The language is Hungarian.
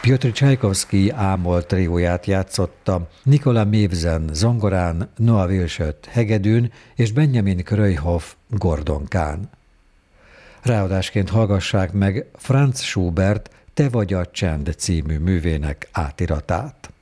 Piotr Csajkovszky ámol trióját játszotta Nikola Mevzen zongorán, Noah Wilshöt hegedűn és Benjamin Kröyhoff gordonkán. Ráadásként hallgassák meg Franz Schubert Te vagy a csend című művének átiratát.